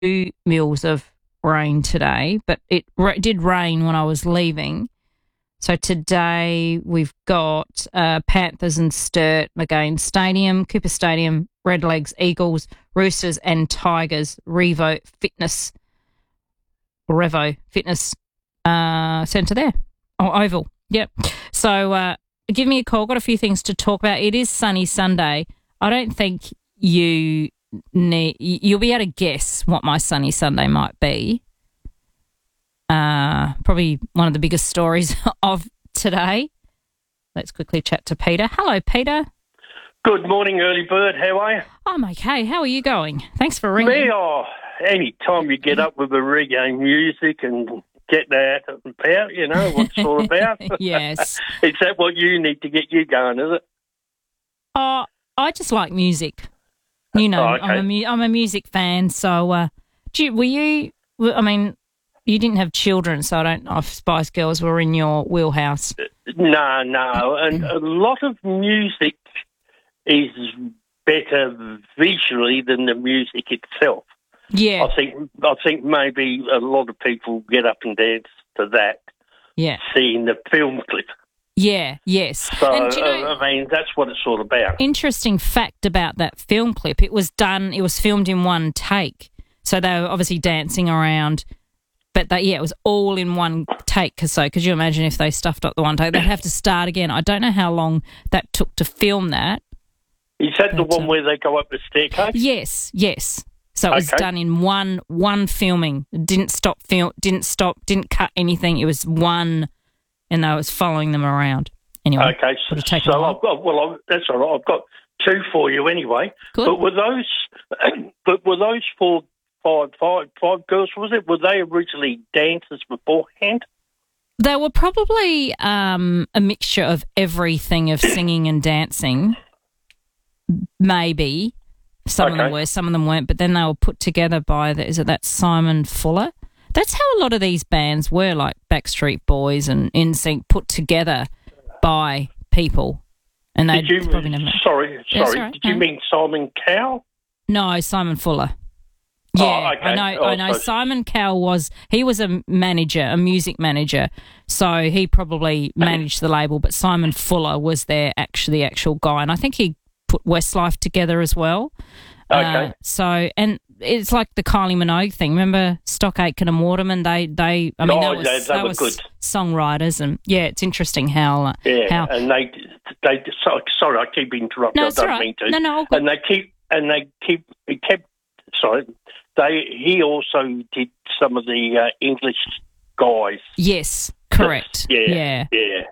mils of rain today, but it did rain when I was leaving. So today we've got Panthers and Sturt, McGain Stadium, Cooper Stadium, Redlegs, Eagles, Roosters and Tigers, Revo Fitness Centre there. Oh, Oval. Yep. So give me a call. Got a few things to talk about. It is sunny Sunday. I don't think you'll be able to guess what my sunny Sunday might be. Probably one of the biggest stories of today. Let's quickly chat to Peter. Hello, Peter. Good morning, early bird. How are you? I'm okay. How are you going? Thanks for ringing. Me, any time you get up with a reggae music and get that about, you know what it's all about. Yes. Is that what you need to get you going, is it? I just like music. You know, okay. I'm a music fan. So, you didn't have children, so I don't know if Spice Girls were in your wheelhouse. No. And a lot of music is better visually than the music itself. Yeah. I think maybe a lot of people get up and dance to that. Yeah. Seeing the film clip. Yeah, yes. So, and, that's what it's all about. Interesting fact about that film clip, it was filmed in one take. So they were obviously dancing around, but it was all in one take. So could you imagine if they stuffed up the one take? They'd have to start again. I don't know how long that took to film that. Is that the one where they go up the staircase? Yes. So it was done in one filming. Didn't didn't cut anything. It was one, and I was following them around. Anyway, okay. So that's all right. I've got two for you anyway. Good. But were those five girls? Was it? Were they originally dancers beforehand? They were probably a mixture of everything, of singing and dancing. Maybe some of them were, some of them weren't. But then they were put together by that Simon Fuller? That's how a lot of these bands were, like Backstreet Boys and NSYNC, put together by people. And they probably never. Sorry. Did you mean Simon Cowell? No, Simon Fuller. Yeah, oh, okay. I know. Simon Cowell was a manager, a music manager, so he probably managed the label. But Simon Fuller was the actual guy, and I think he put Westlife together as well. Okay. And it's like the Kylie Minogue thing. Remember Stock Aitken and Waterman? They were good songwriters, and it's interesting how. And they. Sorry, I keep interrupting. No, I don't mean to. No. He also did some of the English guys. Yes, correct. Yeah.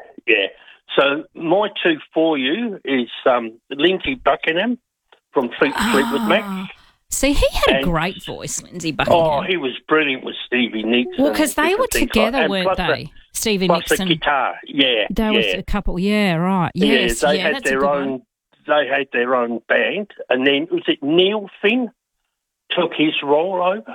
So my two for you is Lindsay Buckingham from Fleetwood Mac. See, he had a great voice, Lindsay Buckingham. Oh, he was brilliant with Stevie Nicks. Well, because they were together, weren't they? Stevie Nicks plus the guitar, There was a couple, right. Yes, they had their own. They had their own band, and then was it Neil Finn took his role over?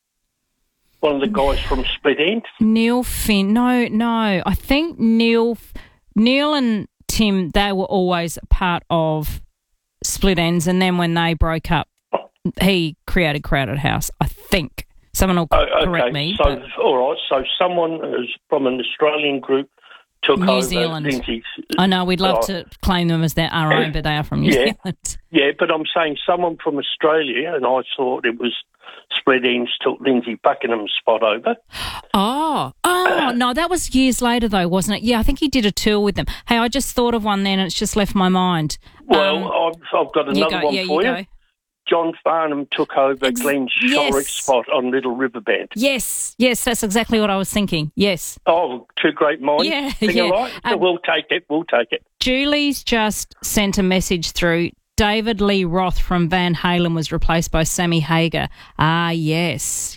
One of the guys from Split Enz. Neil Finn, no. I think Neil and Tim, they were always part of Split Enz, and then when they broke up, he created Crowded House, I think. Someone will correct me. So, all right. So someone who's from an Australian group took New over Zealand. Lindsay's. I know, we'd love to claim them as our own, but they are from New Zealand. Yeah, but I'm saying someone from Australia, and I thought it was Split Enz took Lindsay Buckingham's spot over. Oh, no, that was years later though, wasn't it? Yeah, I think he did a tour with them. Hey, I just thought of one then and it's just left my mind. Well, I've got another one for you. John Farnham took over Glenn Shorrock's spot on Little River Band. Yes, that's exactly what I was thinking. Yes. Oh, two great minds. Alike. We'll take it. Julie's just sent a message through. David Lee Roth from Van Halen was replaced by Sammy Hagar. Ah, yes.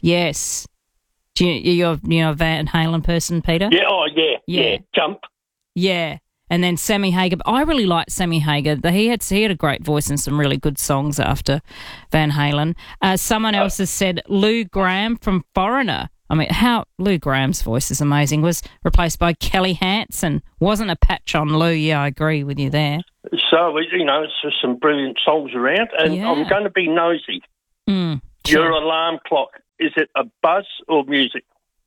You're a Van Halen person, Peter? Yeah. Jump. Yeah. And then Sammy Hagar. I really liked Sammy Hagar. He had a great voice and some really good songs after Van Halen. Someone else has said Lou Gramm from Foreigner. I mean, Lou Graham's voice is amazing. Was replaced by Kelly Hansen. Wasn't a patch on Lou. Yeah, I agree with you there. So, it's just some brilliant songs around. And I'm going to be nosy. Your alarm clock, is it a buzz or music?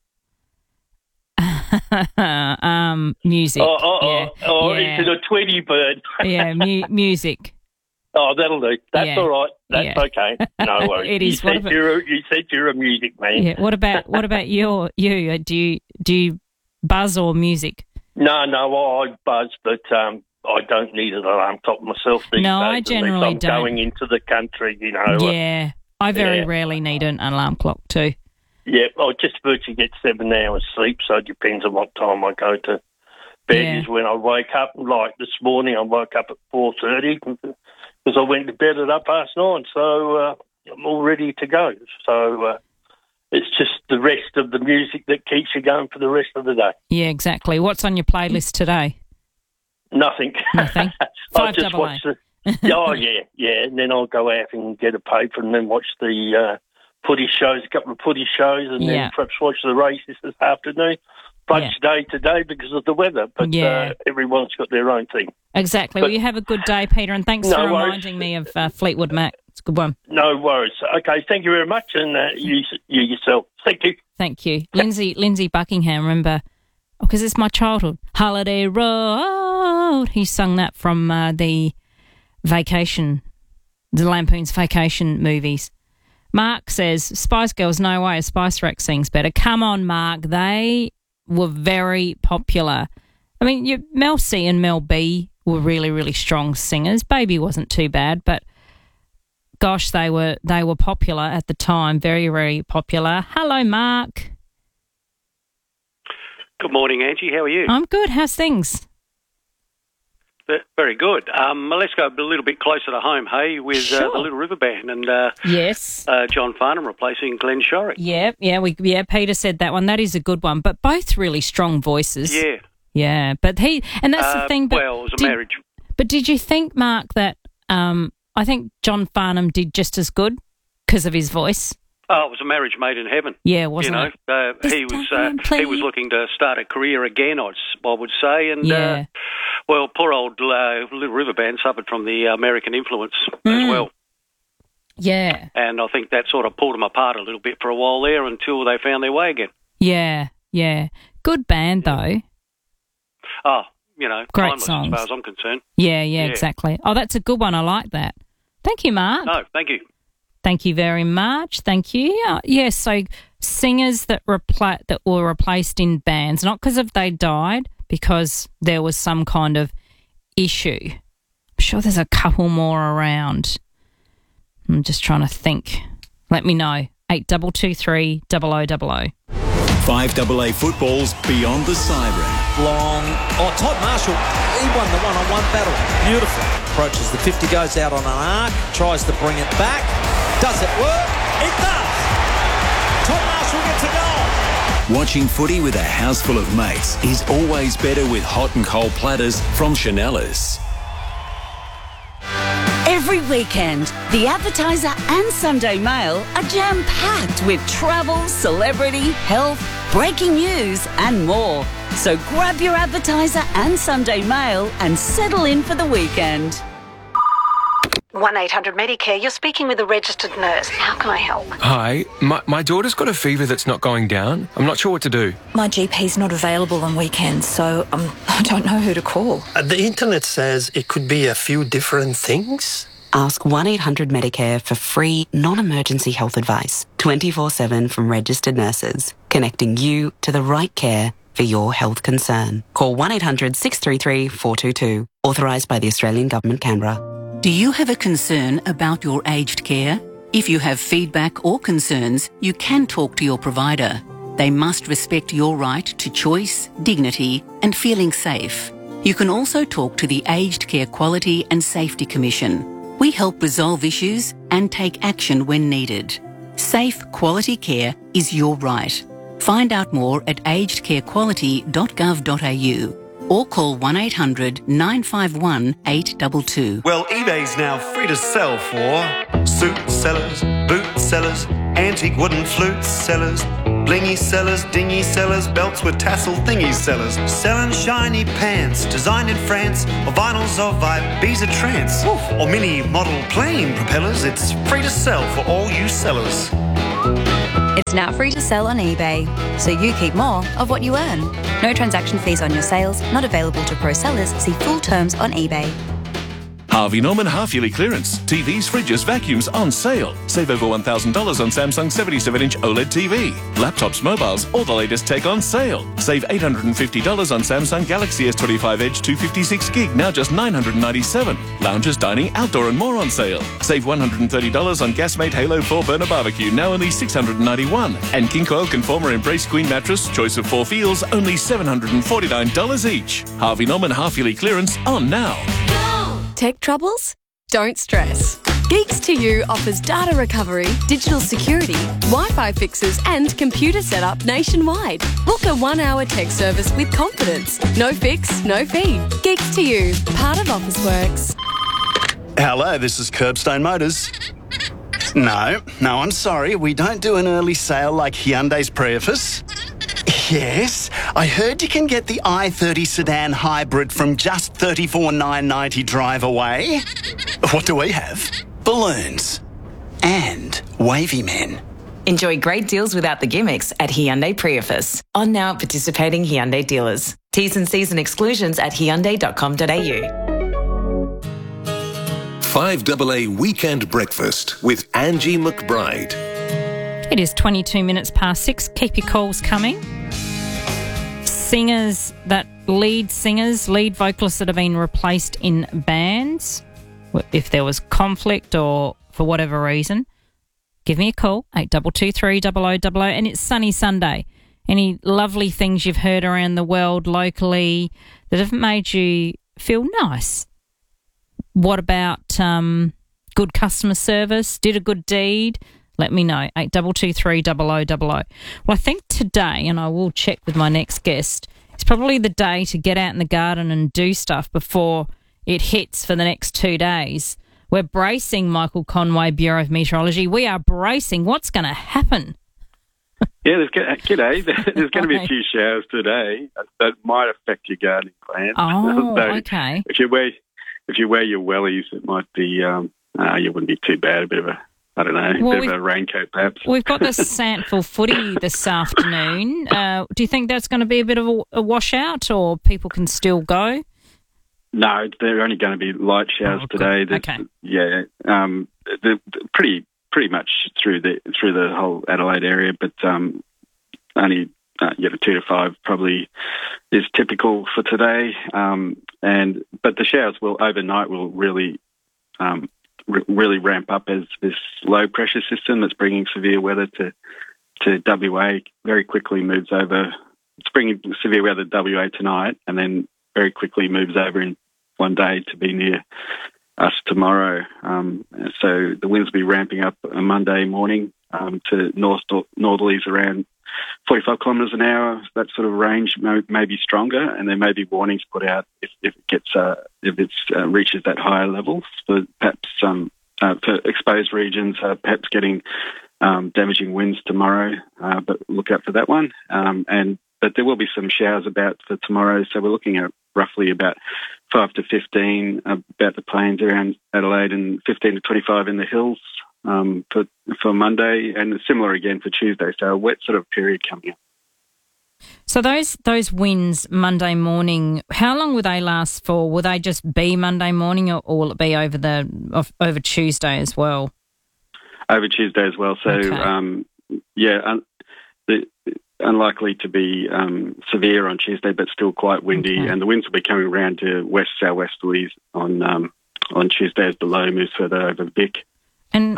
Music. Is it a Tweety bird? Yeah, music. Oh, that'll do. That's all right. That's Yeah. okay. No worries. It is. You said you're a music man. Yeah. What about you? Do you buzz or music? No, I buzz, but I don't need an alarm clock myself these days. No, I generally I'm don't. going into the country, you know. Yeah, I very rarely need an alarm clock too. Yeah, I just virtually get 7 hours sleep, so it depends on what time I go to bed is when I wake up. Like this morning, I woke up at 4:30 because I went to bed at 9:30, so I'm all ready to go. So it's just the rest of the music that keeps you going for the rest of the day. Yeah, exactly. What's on your playlist today? Nothing. Nothing. I just watch the. Yeah, and then I'll go out and get a paper and then watch the footy shows, a couple of footy shows, and then perhaps watch the races this afternoon. Bunch day today because of the weather, but everyone's got their own thing. Exactly. Well, you have a good day, Peter, and thanks for reminding me of Fleetwood Mac. It's a good one. No worries. Okay, thank you very much, and you yourself. Thank you. Thank you. Lindsay Buckingham, remember, because it's my childhood. Holiday Road. He sung that from the Lampoon's Vacation movies. Mark says, Spice Girls, no way, a Spice Rack sings better. Come on, Mark. They were very popular. I mean, Mel C and Mel B were really, really strong singers. Baby wasn't too bad, but gosh, they were popular at the time. Very, very popular. Hello, Mark. Good morning, Angie. How are you? I'm good. How's things? Very good. Let's go a little bit closer to home, hey, with the Little River Band and yes, John Farnham replacing Glenn Shorrock. Yeah. Peter said that one. That is a good one, but both really strong voices. Yeah. But that's the thing. But it was a marriage. But did you think, Mark, that I think John Farnham did just as good because of his voice? Oh, it was a marriage made in heaven. Yeah, wasn't it? He was looking to start a career again, I would say, and poor old Little River Band suffered from the American influence as well. Yeah, and I think that sort of pulled them apart a little bit for a while there until they found their way again. Yeah, good band though. Oh, great timeless songs as far as I'm concerned. Yeah, exactly. Oh, that's a good one. I like that. Thank you, Mark. No, thank you. Thank you very much. Thank you. So singers that were replaced in bands, not because they died, because there was some kind of issue. I'm sure there's a couple more around. I'm just trying to think. Let me know. 8223 0000. 5AA football's Beyond the Siren. Long. Oh, Todd Marshall, he won the one-on-one battle. Beautiful. Approaches the 50, goes out on an arc, tries to bring it back. Does it work? It does! Todd Marshall gets a goal. Watching footy with a house full of mates is always better with hot and cold platters from Chanellis. Every weekend, The Advertiser and Sunday Mail are jam-packed with travel, celebrity, health, breaking news and more. So grab your Advertiser and Sunday Mail and settle in for the weekend. 1-800-Medicare, you're speaking with a registered nurse. How can I help? Hi, my daughter's got a fever that's not going down. I'm not sure what to do. My GP's not available on weekends, so I don't know who to call. The internet says it could be a few different things. Ask 1-800-Medicare for free, non-emergency health advice, 24/7 from registered nurses, connecting you to the right care for your health concern. Call 1-800-633-422, authorised by the Australian Government, Canberra. Do you have a concern about your aged care? If you have feedback or concerns, you can talk to your provider. They must respect your right to choice, dignity, and feeling safe. You can also talk to the Aged Care Quality and Safety Commission. We help resolve issues and take action when needed. Safe, quality care is your right. Find out more at agedcarequality.gov.au or call 1-800-951-822. Well, eBay's now free to sell for suit sellers, boot sellers, antique wooden flute sellers, Blingy sellers, dingy sellers, belts with tassel thingy sellers. Selling shiny pants, designed in France, or vinyls of Ibiza trance. Or mini model plane propellers, it's free to sell for all you sellers. It's now free to sell on eBay, so you keep more of what you earn. No transaction fees on your sales, not available to pro sellers. See full terms on eBay. Harvey Norman half-yearly clearance. TVs, fridges, vacuums on sale. Save over $1,000 on Samsung 77-inch OLED TV. Laptops, mobiles, all the latest tech on sale. Save $850 on Samsung Galaxy S25 Edge 256 gig, now just $997. Lounges, dining, outdoor and more on sale. Save $130 on Gasmate Halo 4 burner barbecue, now only $691. And King Coil Conformer Embrace Queen mattress, choice of 4 feels, only $749 each. Harvey Norman half-yearly clearance on now. Tech troubles? Don't stress. Geeks to You offers data recovery, digital security, Wi-Fi fixes and computer setup nationwide. Book a 1-hour tech service with confidence. No fix, no fee. Geeks to You, part of Officeworks. Hello, this is Curbstone Motors. No, I'm sorry. We don't do an early sale like Hyundai's Prius. Yes, I heard you can get the i30 sedan hybrid from just $34,990 drive away. What do we have? Balloons. And wavy men. Enjoy great deals without the gimmicks at Hyundai Prius. On now at participating Hyundai dealers. T's and C's and exclusions at hyundai.com.au. 5AA Weekend Breakfast with Angie McBride. It is 22 minutes past 6. Keep your calls coming. Singers, lead vocalists that have been replaced in bands, if there was conflict or for whatever reason, give me a call, 8223 0000, and it's Sunny Sunday. Any lovely things you've heard around the world locally that have made you feel nice? What about good customer service? Did a good deed? Let me know, 8223 0000. Well, I think today, and I will check with my next guest, it's probably the day to get out in the garden and do stuff before it hits for the next 2 days. We're bracing, Michael Conway, Bureau of Meteorology. We are bracing. What's going to happen? Yeah, g'day. There's going to be a few showers today that might affect your gardening plants. Oh, so okay. If you wear your wellies, it might be, you wouldn't be too bad. A bit of a, I don't know, bit of a raincoat perhaps. We've got the Santville footy this afternoon. Do you think that's going to be a bit of a washout, or people can still go? No, they're only going to be light showers today. Okay. Yeah, they're pretty much through the whole Adelaide area, but only 2 to 5 probably is typical for today. But the showers overnight will really ramp up as this low pressure system that's bringing severe weather to WA very quickly moves over. It's bringing severe weather to WA tonight, and then very quickly moves over in one day to be near us tomorrow. So the winds will be ramping up on Monday morning to northerlies around 45 kilometres an hour. That sort of range may be stronger, and there may be warnings put out if it reaches that higher levels for perhaps for exposed regions, perhaps getting damaging winds tomorrow. But look out for that one. But there will be some showers about for tomorrow, so we're looking at roughly about 5 to 15 about the plains around Adelaide, and 15 to 25 in the hills for Monday, and similar again for Tuesday. So a wet sort of period coming up. So those winds Monday morning, how long will they last for? Will they just be Monday morning, or will it be over Tuesday as well? Over Tuesday as well. So okay. Unlikely to be severe on Tuesday, but still quite windy, and the winds will be coming around to west-southwesterlies on Tuesday as the low moves further over Vic. And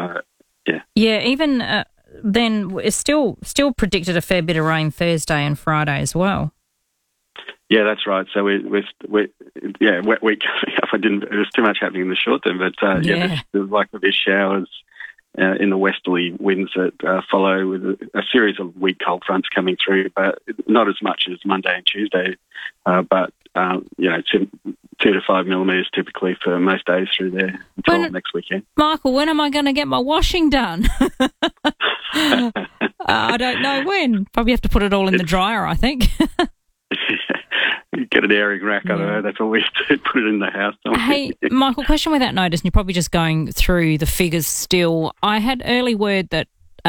even then, it's still predicted a fair bit of rain Thursday and Friday as well. Yeah, that's right. So we're wet week coming up. There's too much happening in the short term, but there's likely to be showers in the westerly winds that follow, with a series of weak cold fronts coming through, but not as much as Monday and Tuesday. But 2 to 5 millimetres typically for most days through there until next weekend. Michael, when am I going to get my washing done? I don't know when. Probably have to put it all in the dryer, I think. You get an airing rack, I don't know. That's all we do, put it in the house. Hey, Michael, question without notice, and you're probably just going through the figures still. I had early word that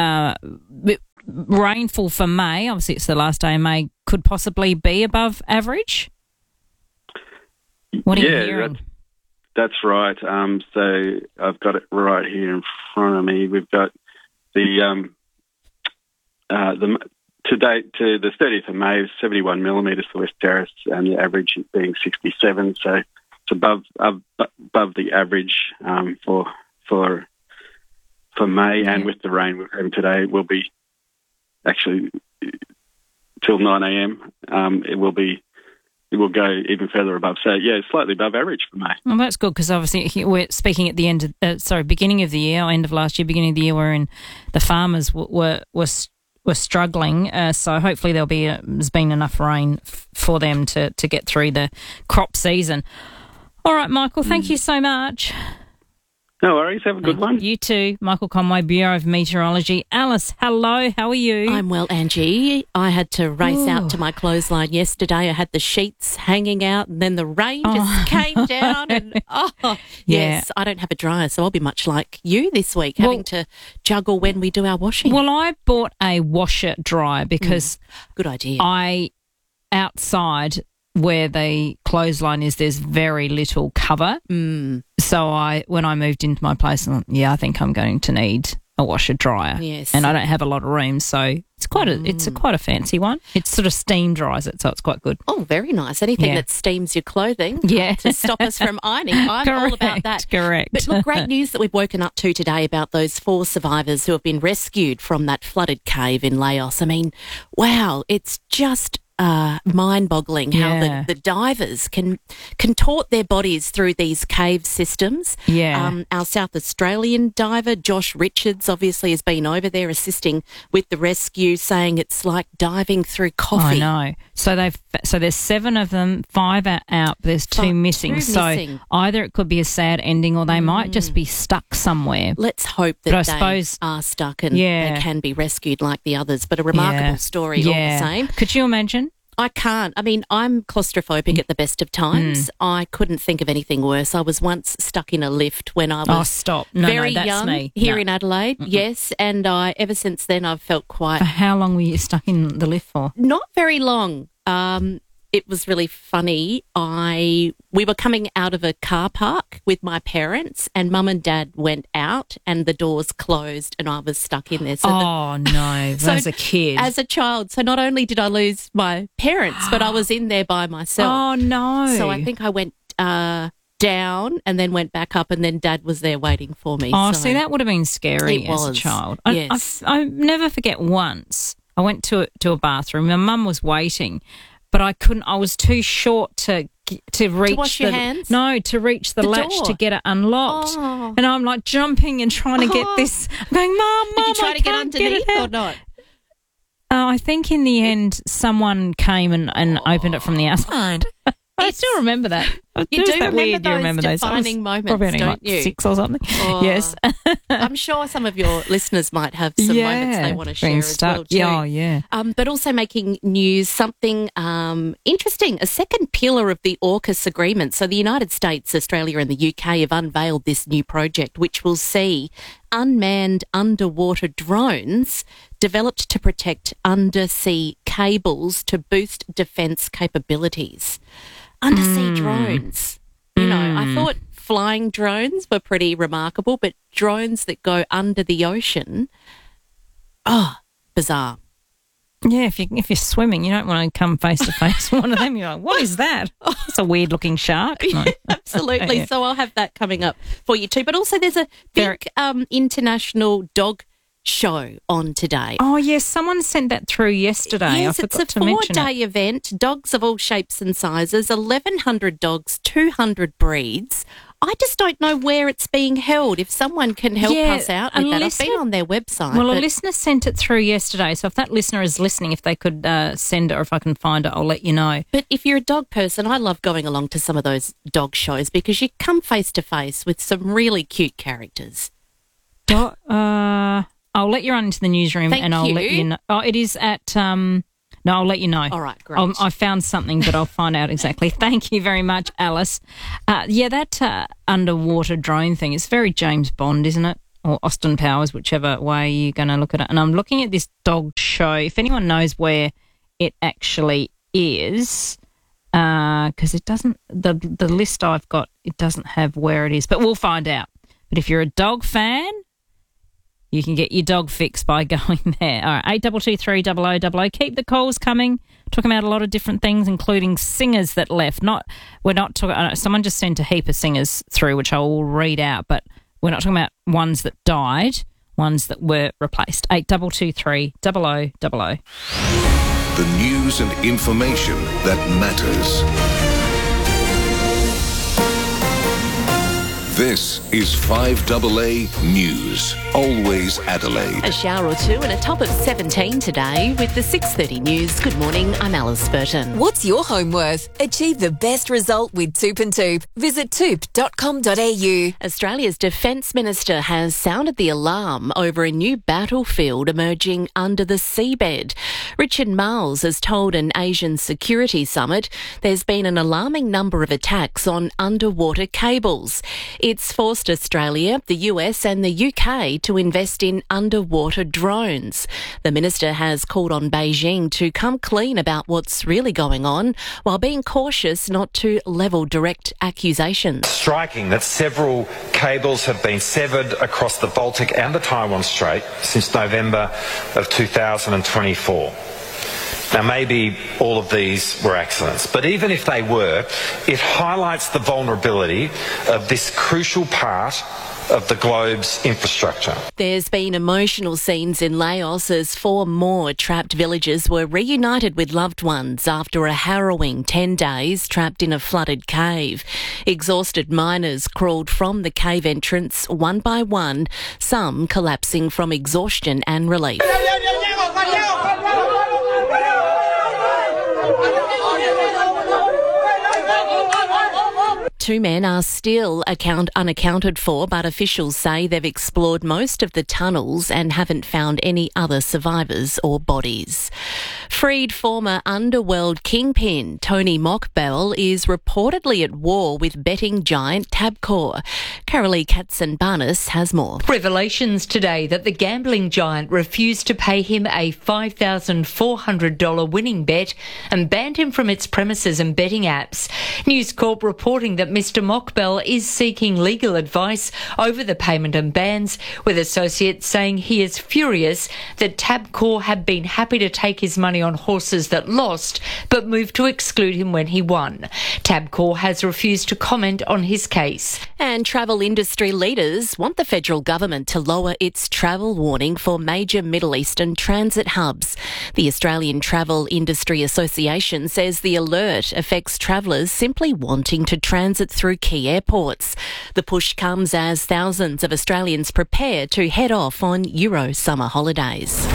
rainfall for May, obviously it's the last day of May, could possibly be above average. What are you hearing? That's right. So I've got it right here in front of me. We've got the to date to the 30th of May, 71 millimetres for West Terrace, and the average being 67. So it's above the average for May, and with the rain we're having today, it will be actually till 9 a.m. It will go even further above. So, yeah, slightly above average for May. Well, that's good because obviously we're speaking at the end of, beginning of the year, or end of last year, beginning of the year, wherein the farmers were struggling. So hopefully there's been enough rain for them to get through the crop season. All right, Michael, thank you so much. No worries. Have a good one. You too. Michael Conway, Bureau of Meteorology. Alice, hello. How are you? I'm well, Angie. I had to race out to my clothesline yesterday. I had the sheets hanging out, and then the rain just came down. And yes, I don't have a dryer, so I'll be much like you this week, having to juggle when we do our washing. Well, I bought a washer dryer because good idea. Outside where the clothesline is, there's very little cover. So when I moved into my place, I think I'm going to need a washer dryer. Yes. And I don't have a lot of room, so it's quite a fancy one. It sort of steam dries it, so it's quite good. Oh, very nice. Anything that steams your clothing to stop us from ironing. I'm all about that. Correct. But look, great news that we've woken up to today about those 4 survivors who have been rescued from that flooded cave in Laos. I mean, wow, it's just mind-boggling how the divers can contort their bodies through these cave systems. Our South Australian diver, Josh Richards, obviously has been over there assisting with the rescue, saying it's like diving through coffee. I know. So there's 7 of them, 5 are out, there's 2 missing. So either it could be a sad ending or they might just be stuck somewhere. Let's hope that they are stuck and they can be rescued like the others. But a remarkable story all the same. Could you imagine? I can't. I mean, I'm claustrophobic at the best of times. I couldn't think of anything worse. I was once stuck in a lift when I was very young here in Adelaide. Yes, and ever since then I've felt quite... For how long were you stuck in the lift for? Not very long. It was really funny. We were coming out of a car park with my parents, and Mum and Dad went out and the doors closed and I was stuck in there. So no, as a kid. As a child. So not only did I lose my parents, but I was in there by myself. Oh, no. So I think I went down and then went back up, and then Dad was there waiting for me. Oh, see, that would have been scary as a child. Yes. I never forget once I went to a bathroom. My mum was waiting, but I couldn't. I was too short to reach to wash your hands? No, to reach the latch door. to get it unlocked. And I'm like jumping and trying to get this. I'm going, Mum, did you try to get underneath or not? I think in the end someone came and opened it from the outside. I still remember that. You do remember those defining moments, probably only don't like you? 6 or something. Yes. I'm sure some of your listeners might have some moments they want to share as well too. Yeah. But also making news, something interesting, a second pillar of the AUKUS agreement. So the United States, Australia and the UK have unveiled this new project which will see unmanned underwater drones developed to protect undersea cables to boost defence capabilities. Undersea drones. You know, I thought flying drones were pretty remarkable, but drones that go under the ocean, bizarre. Yeah, if you're swimming, you don't want to come face to face with one of them. You're like, what is that? It's a weird looking shark. No. Absolutely. Yeah. So I'll have that coming up for you too. But also there's a big international dog show on today. Oh, yes, someone sent that through yesterday. Yes, it's a 4-day event. Dogs of all shapes and sizes, 1,100 dogs, 200 breeds. I just don't know where it's being held. If someone can help us out with that. I've been on their website. Well, a listener sent it through yesterday, so if that listener is listening, if they could send it or if I can find it, I'll let you know. But if you're a dog person, I love going along to some of those dog shows because you come face to face with some really cute characters. I'll let you run into the newsroom and I'll let you know. Oh, it is at... No, I'll let you know. All right, great. I found something, but I'll find out exactly. Thank you very much, Alice. That underwater drone thing is very James Bond, isn't it? Or Austin Powers, whichever way you're going to look at it. And I'm looking at this dog show. If anyone knows where it actually is, because it doesn't, the list I've got, it doesn't have where it is, but we'll find out. But if you're a dog fan, you can get your dog fix by going there. All right, 8223 0000. Keep the calls coming. Talking about a lot of different things, including singers that left. We're not talking. Someone just sent a heap of singers through, which I will read out. But we're not talking about ones that died, ones that were replaced. 8223 0000. The news and information that matters. This is 5AA News. Always Adelaide. A shower or two and a top of 17 today with the 6:30 news. Good morning, I'm Alice Burton. What's your home worth? Achieve the best result with Toop and Toop. Visit toop.com.au. Australia's Defence Minister has sounded the alarm over a new battlefield emerging under the seabed. Richard Marles has told an Asian Security Summit there's been an alarming number of attacks on underwater cables. It's forced Australia, the US and the UK to invest in underwater drones. The minister has called on Beijing to come clean about what's really going on while being cautious not to level direct accusations. Striking that several cables have been severed across the Baltic and the Taiwan Strait since November of 2024. Now, maybe all of these were accidents, but even if they were, it highlights the vulnerability of this crucial part of the globe's infrastructure. There's been emotional scenes in Laos as 4 more trapped villagers were reunited with loved ones after a harrowing 10 days trapped in a flooded cave. Exhausted miners crawled from the cave entrance one by one, some collapsing from exhaustion and relief. 2 men are still unaccounted for, but officials say they've explored most of the tunnels and haven't found any other survivors or bodies. Freed former underworld kingpin Tony Mockbell is reportedly at war with betting giant Tabcorp. Carolee Katzenbarnis has more. Revelations today that the gambling giant refused to pay him a $5,400 winning bet and banned him from its premises and betting apps. News Corp reporting that Mr Mockbell is seeking legal advice over the payment and bans, with associates saying he is furious that Tabcorp had been happy to take his money on horses that lost, but moved to exclude him when he won. Tabcorp has refused to comment on his case. And travel industry leaders want the federal government to lower its travel warning for major Middle Eastern transit hubs. The Australian Travel Industry Association says the alert affects travellers simply wanting to transit through key airports. The push comes as thousands of Australians prepare to head off on Euro summer holidays.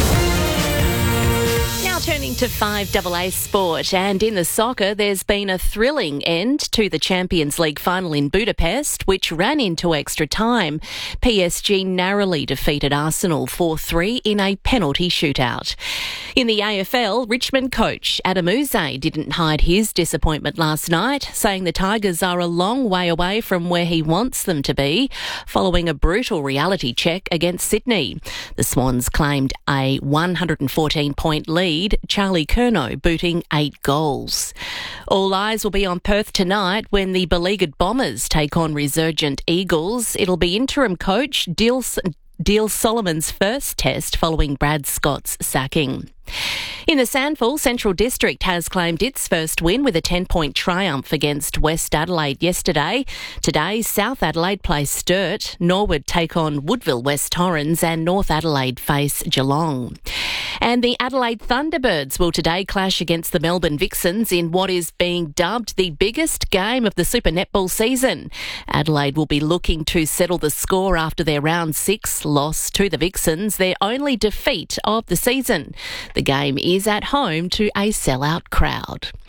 Turning to 5AA sport, and in the soccer there's been a thrilling end to the Champions League final in Budapest, which ran into extra time. PSG narrowly defeated Arsenal 4-3 in a penalty shootout. In the AFL, Richmond coach Adam Yze didn't hide his disappointment last night, saying the Tigers are a long way away from where he wants them to be, following a brutal reality check against Sydney. The Swans claimed a 114-point lead, Charlie Curnow booting 8 goals. All eyes will be on Perth tonight when the beleaguered Bombers take on resurgent Eagles. It'll be interim coach Deal Solomon's first test following Brad Scott's sacking. In the SANFL, Central District has claimed its first win with a 10-point triumph against West Adelaide yesterday. Today, South Adelaide play Sturt, Norwood take on Woodville West Torrens and North Adelaide face Geelong. And the Adelaide Thunderbirds will today clash against the Melbourne Vixens in what is being dubbed the biggest game of the Super Netball season. Adelaide will be looking to settle the score after their round 6 loss to the Vixens, their only defeat of the season. The game is at home to a sellout crowd.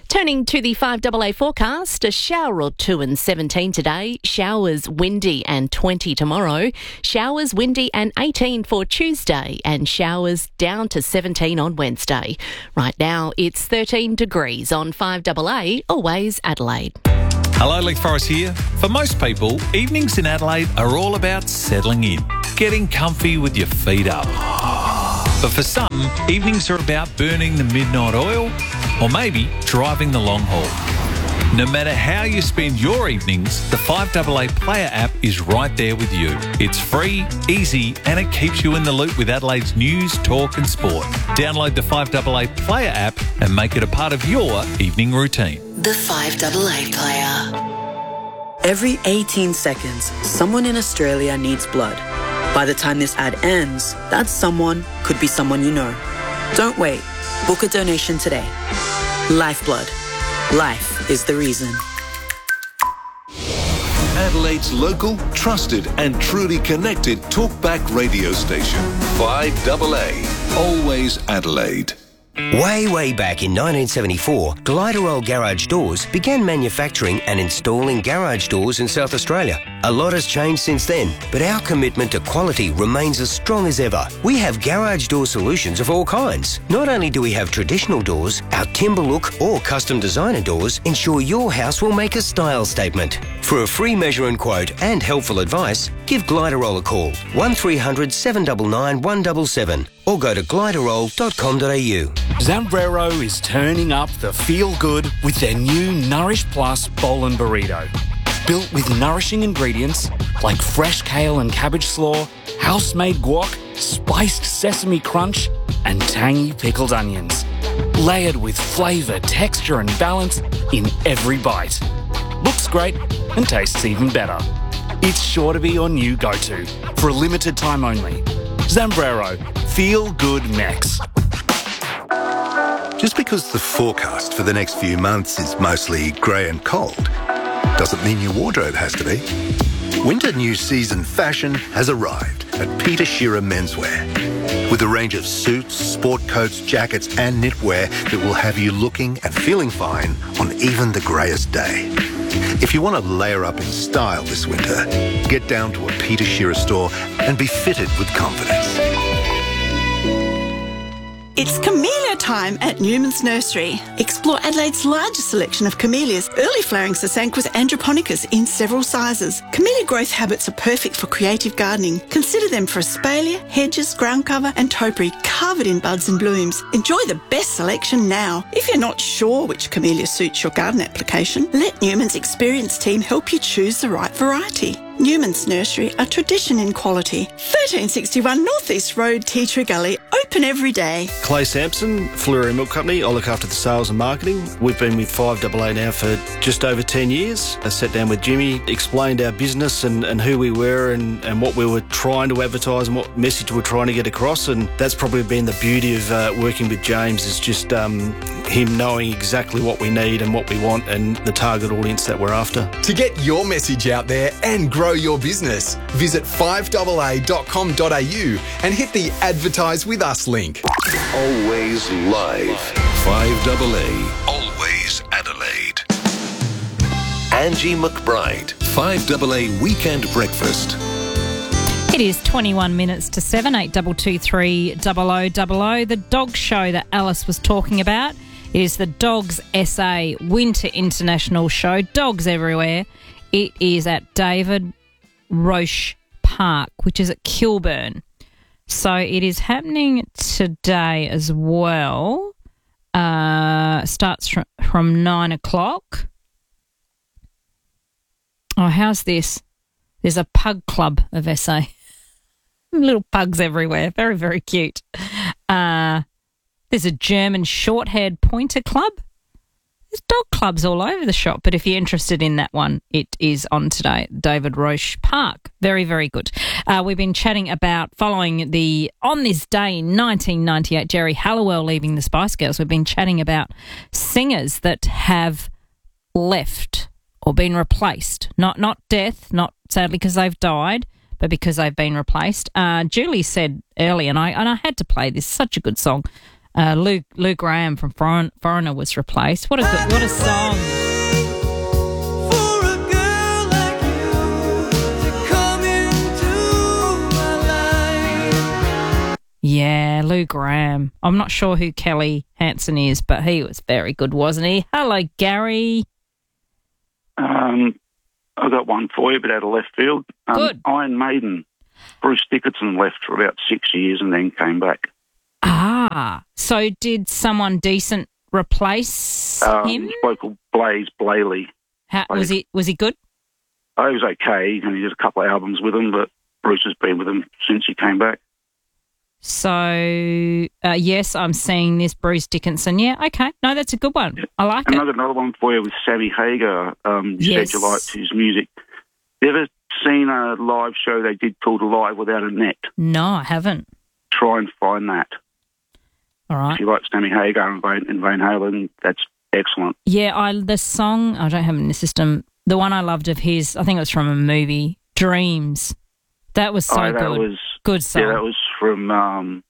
Turning to the 5AA forecast, a shower or two and 17 today, showers windy and 20 tomorrow, showers windy and 18 for Tuesday, and showers down to 17 on Wednesday. Right now it's 13 degrees on 5AA, always Adelaide. Hello, Leith Forrest here. For most people, evenings in Adelaide are all about settling in, getting comfy with your feet up. But for some, evenings are about burning the midnight oil or maybe driving the long haul. No matter how you spend your evenings, the 5AA Player app is right there with you. It's free, easy, and it keeps you in the loop with Adelaide's news, talk and sport. Download the 5AA Player app and make it a part of your evening routine. The 5AA Player. Every 18 seconds, someone in Australia needs blood. By the time this ad ends, that someone could be someone you know. Don't wait. Book a donation today. Lifeblood. Life is the reason. Adelaide's local, trusted and truly connected talkback radio station. 5AA. Always Adelaide. Way back in 1974, Gliderol Garage Doors began manufacturing and installing garage doors in South Australia. A lot has changed since then, but our commitment to quality remains as strong as ever. We have garage door solutions of all kinds. Not only do we have traditional doors, our timber look or custom designer doors ensure your house will make a style statement. For a free measure and quote and helpful advice, give Gliderol a call, 1300 799 177, or go to gliderol.com.au. Zambrero is turning up the feel-good with their new Nourish Plus Bowl and Burrito. Built with nourishing ingredients like fresh kale and cabbage slaw, house-made guac, spiced sesame crunch, and tangy pickled onions. Layered with flavour, texture and balance in every bite. Looks great and tastes even better. It's sure to be your new go-to for a limited time only. Zambrero, feel good Mex. Just because the forecast for the next few months is mostly grey and cold, doesn't mean your wardrobe has to be. Winter new season fashion has arrived at Peter Shearer Menswear. With a range of suits, sport coats, jackets and knitwear that will have you looking and feeling fine on even the greyest day. If you want to layer up in style this winter, get down to a Peter Shearer store and be fitted with confidence. It's camellia time at Newman's Nursery. Explore Adelaide's largest selection of camellias, early flowering Sasanquas androponicus in several sizes. Camellia growth habits are perfect for creative gardening. Consider them for espalier, hedges, ground cover and topiary covered in buds and blooms. Enjoy the best selection now. If you're not sure which camellia suits your garden application, let Newman's experienced team help you choose the right variety. Newman's Nursery, a tradition in quality. 1361 North East Road, Tea Tree Gully, open every day. Clay Sampson, Fleury Milk Company. I look after the sales and marketing. We've been with 5AA now for just over 10 years. I sat down with Jimmy, explained our business and who we were and what we were trying to advertise and what message we were trying to get across. And that's probably been the beauty of working with James, is just him knowing exactly what we need and what we want and the target audience that we're after. To get your message out there and grow your business, visit 5AA.com.au and hit the Advertise With Us link. Always live. 5AA. Always Adelaide. Angie McBride. 5AA Weekend Breakfast. It is 21 minutes to 7, 8223 0000. The dog show that Alice was talking about is the Dogs SA Winter International Show. Dogs everywhere. It is at David Roche Park, which is at Kilburn. So it is happening today as well. Starts from 9 o'clock. Oh, how's this? There's a pug club of SA. Little pugs everywhere. Very, very cute. There's a German short-haired pointer club. There's dog clubs all over the shop, but if you're interested in that one, it is on today at David Roche Park. Very, very good. We've been chatting about following on this day in 1998, Jerry Halliwell leaving the Spice Girls. We've been chatting about singers that have left or been replaced. Not death, not sadly because they've died, but because they've been replaced. Julie said earlier, and I had to play this, such a good song, Lou Graham from Foreigner was replaced. What a song. Yeah, Lou Graham. I'm not sure who Kelly Hansen is, but he was very good, wasn't he? Hello, Gary. I've got one for you, but out of left field. Good. Iron Maiden. Bruce Dickinson left for about 6 years and then came back. Ah, so did someone decent replace him? This bloke called Blaze Blayley. Was he good? He was okay, and he did a couple of albums with him, but Bruce has been with him since he came back. So, yes, I'm seeing this Bruce Dickinson. Yeah, okay. No, that's a good one. Yeah. I like it. And I've got another one for you with Sammy Hagar. You said you liked his music. You ever seen a live show they did called Live Without a Net? No, I haven't. Try and find that. All right. If you like Sammy Hagar and Van Halen, that's excellent. Yeah, the song, I don't have it in the system. The one I loved of his, I think it was from a movie, Dreams. That was so good. Good song. Yeah, that was from...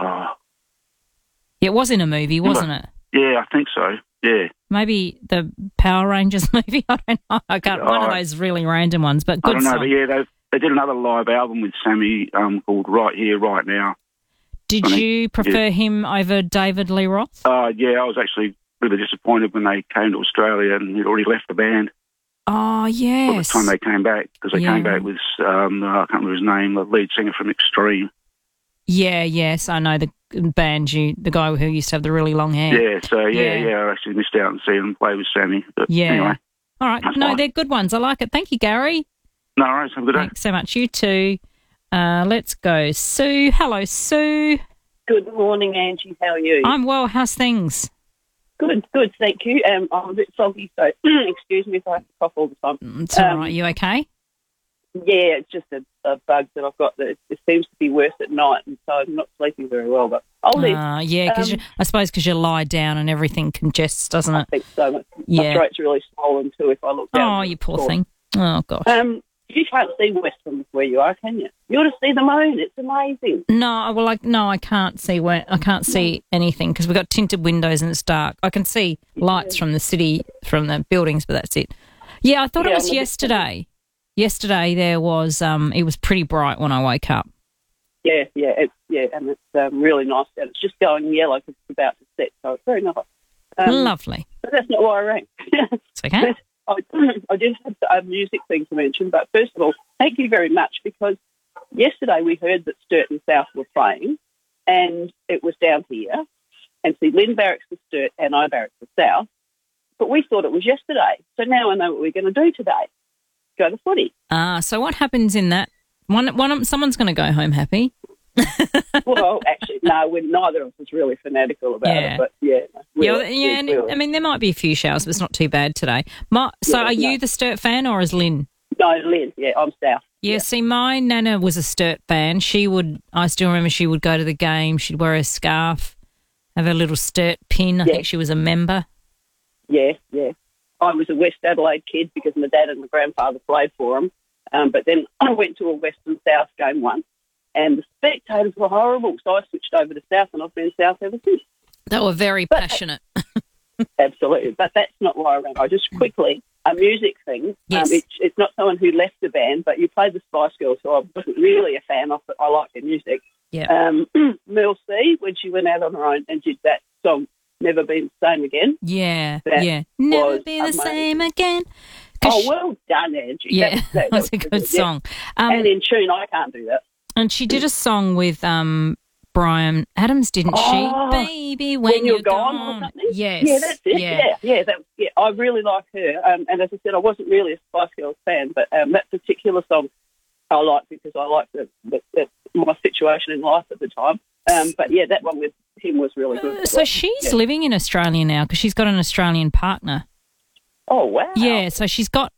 it was in a movie, wasn't it? Yeah, I think so. Yeah. Maybe the Power Rangers movie. I don't know. I can't. One of those really random ones, but good. I don't know, song. but yeah, they did another live album with Sammy called Right Here, Right Now. Did you prefer him over David Lee Roth? Yeah, I was actually really disappointed when they came to Australia and he'd already left the band. Oh, yes. By the time they came back, because they came back with, I can't remember his name, the lead singer from Extreme. Yeah, yes, I know the band, the guy who used to have the really long hair. Yeah, so I actually missed out and seeing them play with Sammy. But anyway. All right, no, they're good ones. I like it. Thank you, Gary. No worries, have a good day. Thanks so much. You too. Let's go. Sue. Hello, Sue. Good morning, Angie. How are you? I'm well. How's things? Good, thank you. I'm a bit soggy, so excuse me if I have to cough all the time. It's all right. You okay? Yeah, it's just a bug that I've got that it seems to be worse at night, and so I'm not sleeping very well, but I'll live. Yeah, I suppose because you lie down and everything congests, doesn't it? I think so. My throat's really swollen too if I look down. Oh, you poor thing. Oh, gosh. You can't see west from where you are, can you? You ought to see the moon. It's amazing. No, well, I can't see I can't see anything because we've got tinted windows and it's dark. I can see lights from the city, from the buildings, but that's it. Yeah, I thought it was yesterday. Yesterday there was, it was pretty bright when I woke up. Yeah, and it's really nice. And it's just going yellow because it's about to set, so it's very nice. Lovely. But that's not why I rang. It's okay. I did have a music thing to mention, but first of all, thank you very much, because yesterday we heard that Sturt and South were playing, and it was down here, and see, Lynn Barracks for Sturt and I Barracks for South, but we thought it was yesterday, so now I know what we're going to do today, go to footy. So what happens in that? Someone's going to go home happy. Well, actually, no, neither of us is really fanatical about it, but I mean, there might be a few showers, but it's not too bad today. Are you the Sturt fan, or is Lynn? No, Lynn, I'm South. Yeah, see, my nana was a Sturt fan. I still remember she would go to the game, she'd wear a scarf, have a little Sturt pin. I think she was a member. Yeah. I was a West Adelaide kid because my dad and my grandfather played for them, but then I went to a Western South game once, and the spectators were horrible, so I switched over to South, and I've been South ever since. They were very passionate. Absolutely, but that's not why I rang. I just quickly, a music thing. Yes. It's not someone who left the band, but you played the Spice Girls, so I wasn't really a fan of it. I like their music. Yeah. Mel C, when she went out on her own and did that song, Never Been the Same Again. Yeah. Never Be the Same Again. Oh, well done, Angie. Yeah, that's a good song. And in tune, I can't do that. And she did a song with Bryan Adams, didn't she? Baby, when you're gone. Or something? Yes. Yeah, that's it. Yeah. I really like her. And as I said, I wasn't really a Spice Girls fan, but that particular song I like because I like my situation in life at the time. But yeah, that one with him was really good. So she's living in Australia now because she's got an Australian partner. Oh, wow. Yeah, so she's got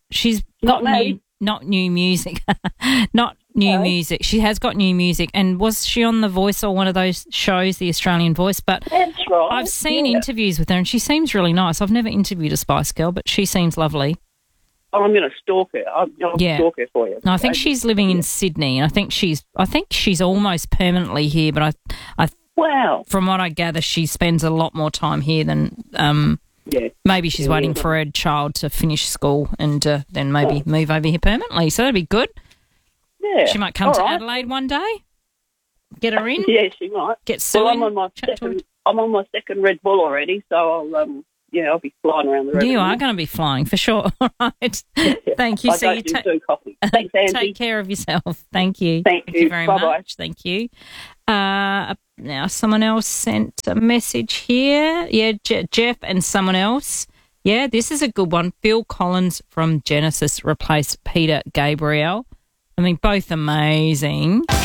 new music. Not new music. She has got new music. And was she on The Voice or one of those shows, The Australian Voice? But that's right. I've seen interviews with her and she seems really nice. I've never interviewed a Spice Girl, but she seems lovely. Oh, I'm going to stalk her. I'll stalk her for you. No, I think she's living in Sydney, and I think she's almost permanently here. But I Wow. From what I gather, she spends a lot more time here than maybe she's waiting for her child to finish school and then maybe move over here permanently. So that'd be good. Yeah. She might come to Adelaide one day. Get her in. Yeah, she might. Get Sue well, in. I'm on my second Red Bull already, so I'll be flying around the road. You are going to be flying for sure. All right. Thank you. I don't do coffee. Thanks, Angie. Take care of yourself. Thank you. Thank you very Bye-bye. much. Thank you. Now, someone else sent a message here. Yeah, Jeff and someone else. Yeah, this is a good one. Phil Collins from Genesis replaced Peter Gabriel. I mean, both amazing.